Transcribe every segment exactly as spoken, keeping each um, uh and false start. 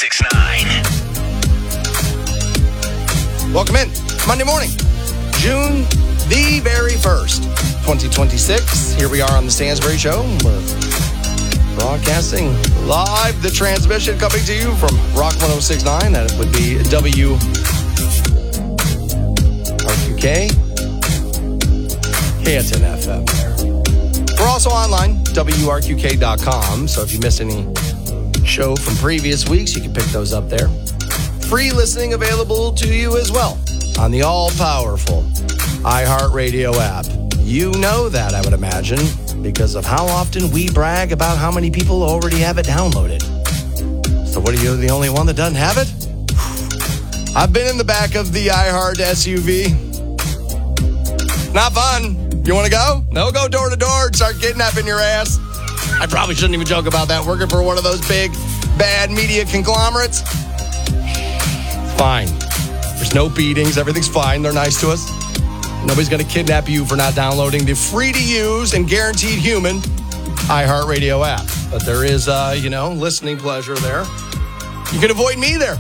six nine. Welcome in. Monday morning, June the very first, twenty twenty-six. Here we are on the Stansbury Show. We're broadcasting live the transmission coming to you from Rock one oh six point nine. That would be W R Q K, K S N F M there. We're also online, W R Q K dot com. So if you missed any show from previous weeks, you can pick those up there. Free listening available to you as well on the all-powerful iHeartRadio app. You know that, I would imagine, because of how often we brag about how many people already have it downloaded. So what are you, the only one that doesn't have it? I've been in the back of the iHeart S U V. Not fun. You want to go? No, go door to door and start kidnapping your ass. I probably shouldn't even joke about that. Working for one of those big, bad media conglomerates. Fine. There's no beatings. Everything's fine. They're nice to us. Nobody's going to kidnap you for not downloading the free-to-use and guaranteed human iHeartRadio app. But there is, uh, you know, listening pleasure there. You can avoid me there.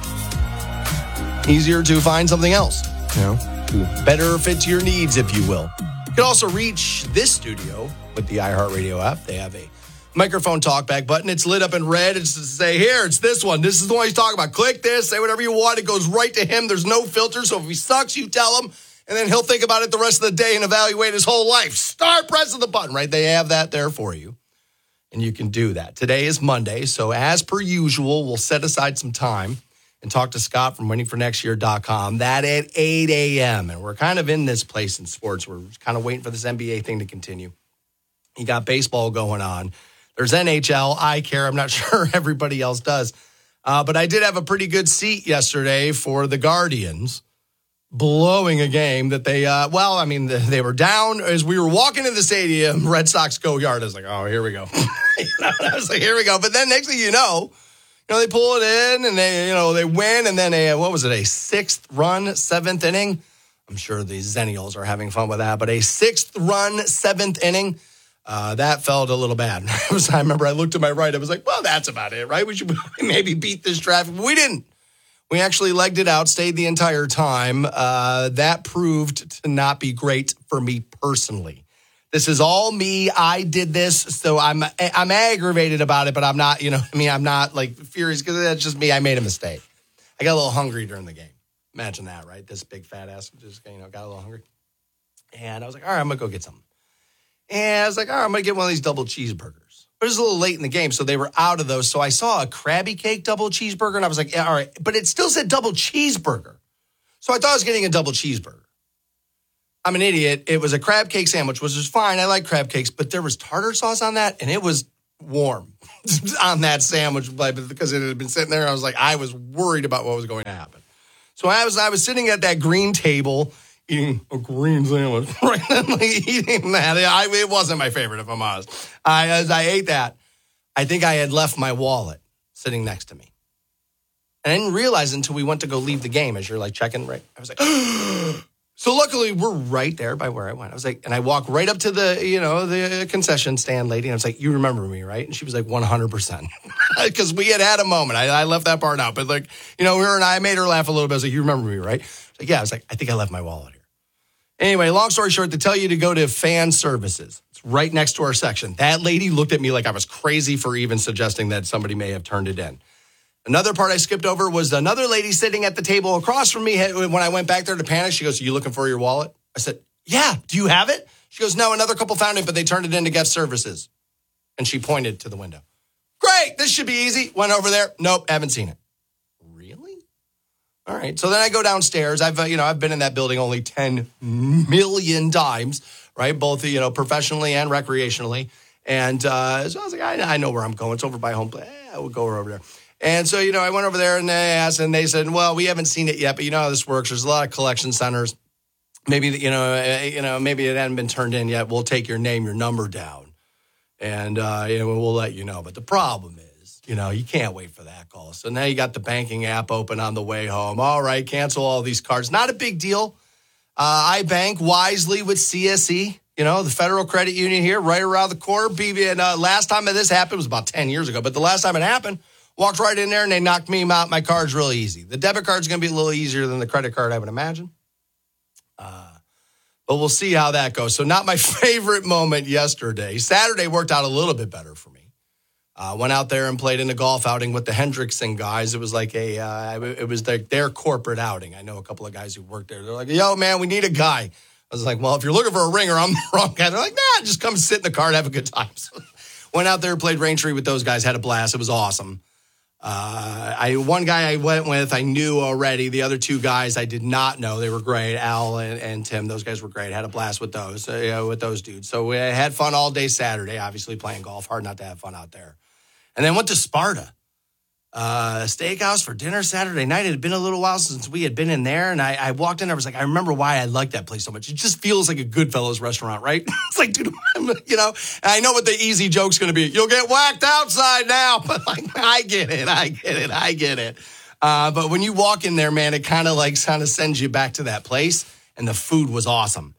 Easier to find something else, you know, to better fit to your needs, if you will. You can also reach this studio with the iHeartRadio app. They have a microphone talkback button. It's lit up in red. It's to say, here, it's this one. This is the one he's talking about. Click this, say whatever you want. It goes right to him. There's no filter. So if he sucks, you tell him, and then he'll think about it the rest of the day and evaluate his whole life. Start pressing the button, right? They have that there for you, and you can do that. Today is Monday, so as per usual, we'll set aside some time and talk to Scott from waiting for next year dot com. That at eight a.m., and we're kind of in this place in sports. We're kind of waiting for this N B A thing to continue. You got baseball going on. There's N H L. I care. I'm not sure everybody else does. Uh, but I did have a pretty good seat yesterday for the Guardians blowing a game that they, uh, well, I mean, they were down. As we were walking to the stadium, Red Sox go yard. I was like, oh, here we go. you know, I was like, here we go. But then next thing you know, you know, they pull it in and they, you know, they win. And then a, what was it, a sixth run, seventh inning? I'm sure the Zennials are having fun with that. But a sixth run, seventh inning. Uh, that felt a little bad. I, was, I remember I looked to my right. I was like, well, that's about it, right? We should maybe beat this traffic. We didn't. We actually legged it out, stayed the entire time. Uh, that proved to not be great for me personally. This is all me. I did this, so I'm I'm aggravated about it, but I'm not, you know, I mean, I'm not like furious because that's just me. I made a mistake. I got a little hungry during the game. Imagine that, right? This big fat ass just, you know, got a little hungry. And I was like, all right, I'm going to go get something. And I was like, all right, I'm going to get one of these double cheeseburgers. But it was a little late in the game, so they were out of those. So I saw a Krabby Cake double cheeseburger, and I was like, yeah, all right. But it still said double cheeseburger. So I thought I was getting a double cheeseburger. I'm an idiot. It was a crab cake sandwich, which was fine. I like crab cakes, but there was tartar sauce on that, and it was warm on that sandwich because it had been sitting there. I was like, I was worried about what was going to happen. So I was I was sitting at that green table eating a green sandwich, right? like eating that. I, it wasn't my favorite, if I'm honest. I, as I ate that, I think I had left my wallet sitting next to me. And I didn't realize until we went to go leave the game as you're like checking, right? I was like, so luckily we're right there by where I went. I was like, and I walked right up to the, you know, the concession stand lady. And I was like, you remember me, right? And she was like, one hundred percent. Because we had had a moment. I, I left that part out. But like, you know, her and I made her laugh a little bit. I was like, you remember me, right? I was like, yeah. I was like, I think I left my wallet here. Anyway, long story short, to tell you to go to fan services. It's right next to our section. That lady looked at me like I was crazy for even suggesting that somebody may have turned it in. Another part I skipped over was another lady sitting at the table across from me. When I went back there to panic, she goes, are you looking for your wallet? I said, yeah, do you have it? She goes, no, another couple found it, but they turned it into guest services. And she pointed to the window. Great, this should be easy. Went over there. Nope, haven't seen it. Really? All right. So then I go downstairs. I've, uh, you know, I've been in that building only ten million times, right? Both, you know, professionally and recreationally. And uh, so I was like, I, I know where I'm going. It's over by home plate. Eh, we'll go over there. And so, you know, I went over there and they asked, and they said, well, we haven't seen it yet, but you know how this works. There's a lot of collection centers. Maybe, you know, uh, you know, maybe it hadn't been turned in yet. We'll take your name, your number down, and uh, you know, we'll let you know. But the problem is, you know, you can't wait for that call. So now you got the banking app open on the way home. All right, cancel all these cards. Not a big deal. Uh, I bank wisely with C S E. You know, the Federal Credit Union here, right around the corner. B B, and uh, last time this happened was about ten years ago. But the last time it happened, Walked right in there, and they knocked me out. My card's really easy. The debit card's going to be a little easier than the credit card, I would imagine. Uh, but we'll see how that goes. So not my favorite moment yesterday. Saturday worked out a little bit better for me. Uh, went out there and played in a golf outing with the Hendrickson guys. It was like a, uh, it was like their corporate outing. I know a couple of guys who worked there. They're like, yo, man, we need a guy. I was like, well, if you're looking for a ringer, I'm the wrong guy. They're like, nah, just come sit in the car and have a good time. So went out there, played Raintree with those guys, had a blast. It was awesome. Uh, I one guy I went with, I knew already. The other two guys I did not know. They were great. Al and, and Tim, those guys were great. Had a blast with those, uh, you know, with those dudes. So we had fun all day Saturday, obviously playing golf. Hard not to have fun out there. And then went to Sparta. Uh, steakhouse for dinner Saturday night. It had been a little while since we had been in there. And I, I walked in, I was like, I remember why I liked that place so much. It just feels like a Goodfellas restaurant, right? It's like, dude, you know, and I know what the easy joke's going to be. You'll get whacked outside now. But like, I get it. I get it. I get it. Uh, but when you walk in there, man, it kind of like kind of sends you back to that place. And the food was awesome.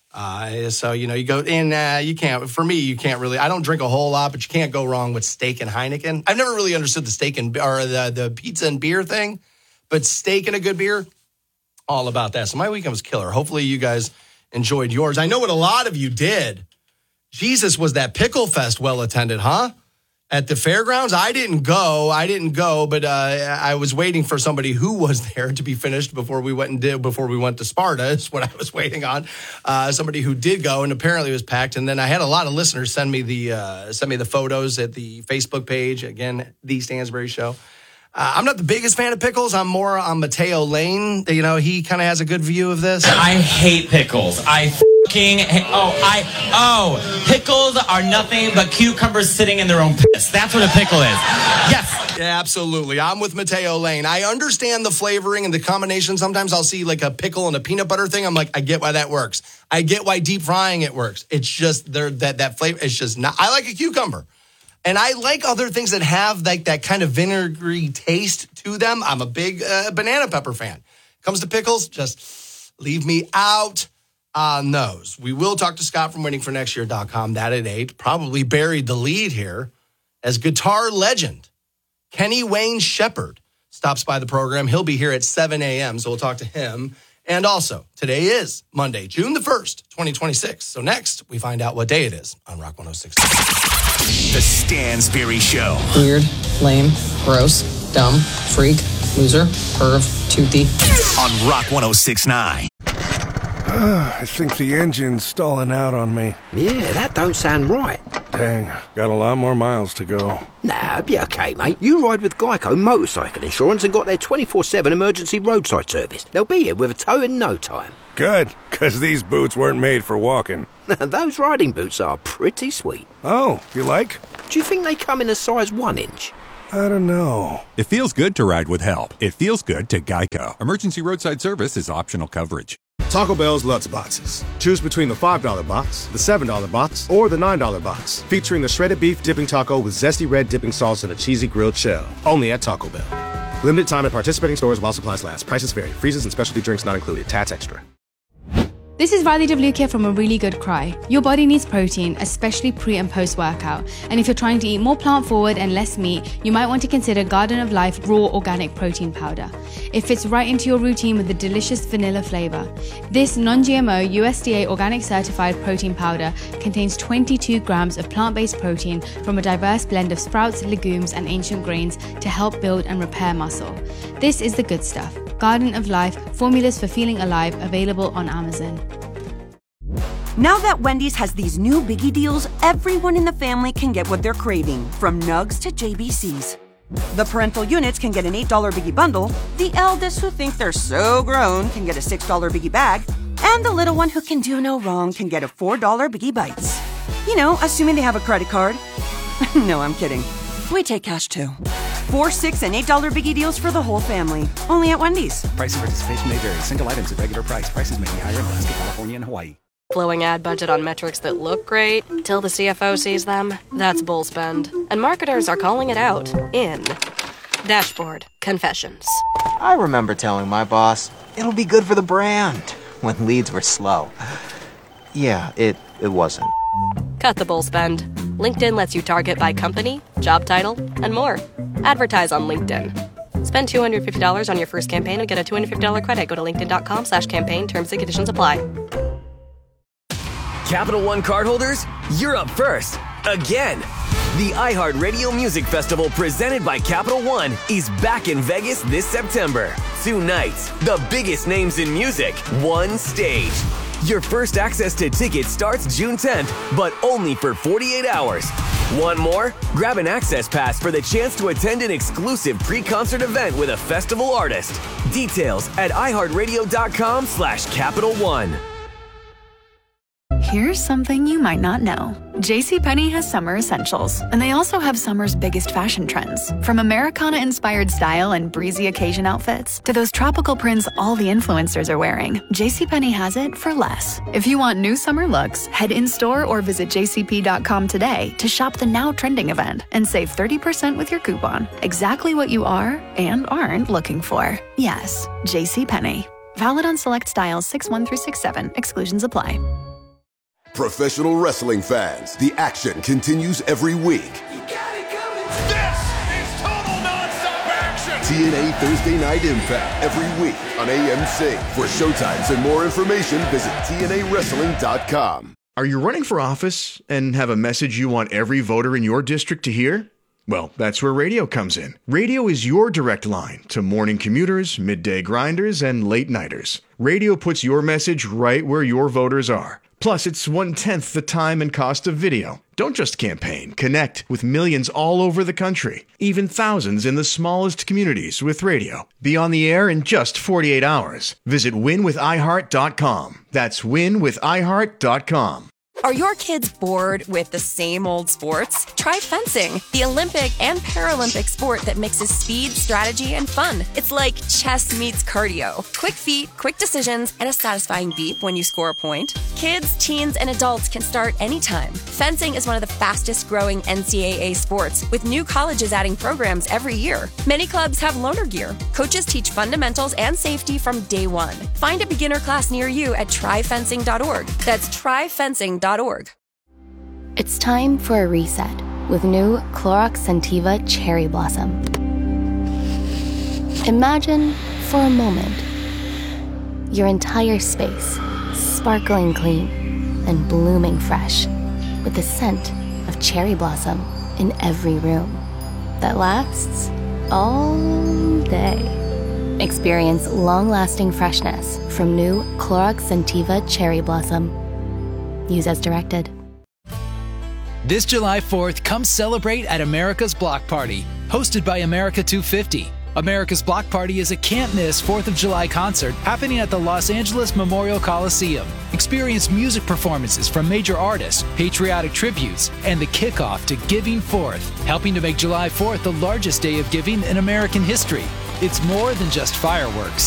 Uh, so, you know, you go in, uh, you can't, for me, you can't really, I don't drink a whole lot, but you can't go wrong with steak and Heineken. I've never really understood the steak and, or the, the pizza and beer thing, but steak and a good beer, all about that. So my weekend was killer. Hopefully you guys enjoyed yours. I know what a lot of you did. Jesus, was that Pickle Fest well attended, huh? At the fairgrounds? I didn't go. I didn't go, but uh, I was waiting for somebody who was there to be finished before we went and did, before we went to Sparta is what I was waiting on. Uh, somebody who did go, and apparently it was packed. And then I had a lot of listeners send me the uh, send me the photos at the Facebook page. Again, The Stansbury Show. Uh, I'm not the biggest fan of pickles. I'm more on Mateo Lane. You know, he kind of has a good view of this. I hate pickles. I fucking hate, oh, I, oh, pickles are nothing but cucumbers sitting in their own piss. That's what a pickle is. Yes. Yeah, absolutely. I'm with Mateo Lane. I understand the flavoring and the combination. Sometimes I'll see like a pickle and a peanut butter thing. I'm like, I get why that works. I get why deep frying it works. It's just there that that flavor. It's just not. I like a cucumber. And I like other things that have like that kind of vinegary taste to them. I'm a big uh, banana pepper fan. Comes to pickles, just leave me out on those. We will talk to Scott from waiting for next year dot com. That at eight. Probably buried the lead here as guitar legend Kenny Wayne Shepherd stops by the program. He'll be here at seven a.m., so we'll talk to him. And also, today is Monday, June the first, twenty twenty-six. So next, we find out what day it is on Rock one oh six. The Stansbury Show. Weird, lame, gross, dumb, freak, loser, perv, toothy. On Rock one oh six point nine. I think the engine's stalling out on me. Yeah, that don't sound right. Dang, got a lot more miles to go. Nah, be okay, mate. You ride with Geico Motorcycle Insurance and got their twenty-four seven emergency roadside service. They'll be here with a tow in no time. Good, because these boots weren't made for walking. Those riding boots are pretty sweet. Oh, you like? Do you think they come in a size one inch? I don't know. It feels good to ride with help. It feels good to Geico. Emergency roadside service is optional coverage. Taco Bell's Lutz Boxes. Choose between the five dollar box, the seven dollar box, or the nine dollar box. Featuring the shredded beef dipping taco with zesty red dipping sauce and a cheesy grilled shell. Only at Taco Bell. Limited time at participating stores while supplies last. Prices vary. Freezes and specialty drinks not included. Tats extra. This is Riley Devlukia from A Really Good Cry. Your body needs protein, especially pre and post workout. And if you're trying to eat more plant forward and less meat, you might want to consider Garden of Life Raw Organic Protein Powder. It fits right into your routine with a delicious vanilla flavor. This non-G M O U S D A organic certified protein powder contains twenty-two grams of plant-based protein from a diverse blend of sprouts, legumes, and ancient grains to help build and repair muscle. This is the good stuff. Garden of Life, formulas for feeling alive, available on Amazon. Now that Wendy's has these new biggie deals, everyone in the family can get what they're craving, from nugs to J B Cs. The parental units can get an eight dollar biggie bundle, the eldest who think they're so grown can get a six dollar biggie bag, and the little one who can do no wrong can get a four dollar biggie bites. You know, assuming they have a credit card. No, I'm kidding. We take cash too. Four, six, and eight dollar biggie deals for the whole family. Only at Wendy's. Price and participation may vary. Single items at regular price. Prices may be higher in Alaska, California, and Hawaii. Blowing ad budget on metrics that look great till the C F O sees them. That's bull spend. And marketers are calling it out in Dashboard Confessions. I remember telling my boss, it'll be good for the brand, when leads were slow. Yeah, it, it wasn't. Cut the bull spend. LinkedIn lets you target by company, job title, and more. Advertise on LinkedIn. Spend two hundred fifty dollars on your first campaign and get a two hundred fifty dollars credit. Go to linkedin.com slash campaign. Terms and conditions apply. Capital One cardholders, you're up first. Again. The iHeartRadio Music Festival presented by Capital One is back in Vegas this September. Two nights, the biggest names in music, one stage. Your first access to tickets starts June tenth, but only for forty-eight hours. Want more? Grab an access pass for the chance to attend an exclusive pre-concert event with a festival artist. Details at iHeartRadio.com slash Capital One. Here's something you might not know. JCPenney has summer essentials, and they also have summer's biggest fashion trends. From Americana-inspired style and breezy occasion outfits to those tropical prints all the influencers are wearing, JCPenney has it for less. If you want new summer looks, head in-store or visit j c p dot com today to shop the now trending event and save thirty percent with your coupon. Exactly what you are and aren't looking for. Yes, JCPenney. Valid on select styles six one through six seven. Exclusions apply. Professional wrestling fans, the action continues every week. You got it coming. This is total nonstop action. T N A Thursday Night Impact every week on A M C. For showtimes and more information, visit T N A wrestling dot com. Are you running for office and have a message you want every voter in your district to hear? Well, that's where radio comes in. Radio is your direct line to morning commuters, midday grinders, and late nighters. Radio puts your message right where your voters are. Plus, it's one-tenth the time and cost of video. Don't just campaign. Connect with millions all over the country, even thousands in the smallest communities with radio. Be on the air in just forty-eight hours. Visit win with i heart dot com. That's win with i heart dot com. Are your kids bored with the same old sports? Try fencing, the Olympic and Paralympic sport that mixes speed, strategy, and fun. It's like chess meets cardio. Quick feet, quick decisions, and a satisfying beep when you score a point. Kids, teens, and adults can start anytime. Fencing is one of the fastest growing N C double A sports, with new colleges adding programs every year. Many clubs have loaner gear. Coaches teach fundamentals and safety from day one. Find a beginner class near you at try fencing dot org. That's try fencing dot org. It's time for a reset with new Clorox Scentiva Cherry Blossom. Imagine, for a moment, your entire space sparkling clean and blooming fresh with the scent of cherry blossom in every room that lasts all day. Experience long-lasting freshness from new Clorox Scentiva Cherry Blossom. Use as directed. This July fourth, come celebrate at America's Block Party, hosted by America two fifty. America's Block Party is a can't-miss fourth of July concert happening at the Los Angeles Memorial Coliseum. Experience music performances from major artists, patriotic tributes, and the kickoff to Giving Fourth, helping to make July fourth the largest day of giving in American history. It's more than just fireworks.